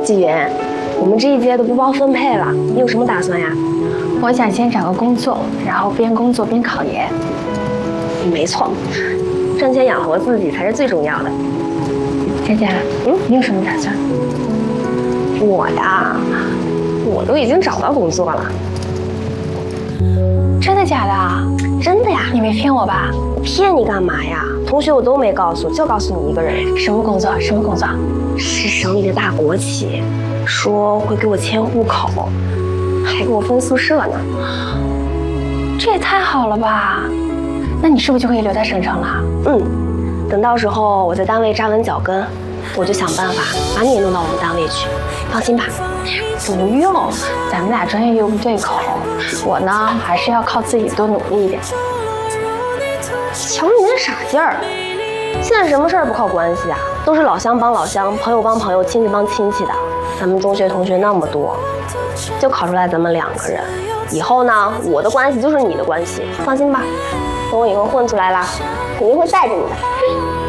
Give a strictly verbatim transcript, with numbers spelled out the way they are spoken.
纪元，我们这一届都不包分配了，你有什么打算呀？ 我想先找个工作，然后边工作边考研。 没错，赚钱养活自己才是最重要的。 佳佳，嗯，你有什么打算？ 我呀，我都已经找到工作了。 真的假的？ 真的呀， 你没骗我吧？ 我骗你干嘛呀？同学我都没告诉，就告诉你一个人。 什么工作？什么工作？ 是省里的大国企，说会给我迁户口，还给我分宿舍呢。 这也太好了吧？那你是不是就可以留在省城了？ 嗯，等到时候我在单位扎稳脚跟，我就想办法把你也弄到我们单位去。放心吧。 不用，咱们俩专业又不对口，我呢还是要靠自己多努力一点。 瞧你那傻劲儿！现在什么事儿不靠关系啊？都是老乡帮老乡，朋友帮朋友，亲戚帮亲戚的。咱们中学同学那么多，就考出来咱们两个人。以后呢，我的关系就是你的关系，放心吧。等我以后混出来了，肯定会带着你的。